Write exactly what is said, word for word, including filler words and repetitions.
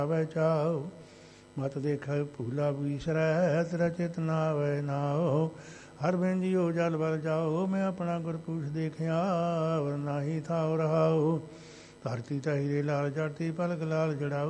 ਆਵੈ ਚਾਉ। ਮਤ ਦੇਖੈ ਭੂਲਾ ਵਿਸਰੈ ਤੇਰਾ ਚਿਤ ਨਾ ਆਵੈ ਨਾਉ। ਹਰ ਬਿਨ ਜੀਉ ਜਲ ਬਲ ਜਾਓ ਮੈਂ ਆਪਣਾ ਗੁਰਪੂਛ ਦੇਖਿਆ ਨਾਹੀ ਥਾਉ ਰਹਾਉ। ਧਰਤੀ ਢਹਿ ਦੇ ਲਾਲ ਚੜ੍ਹਤੀ ਪਲਕ ਲਾਲ ਜੜਾਉ।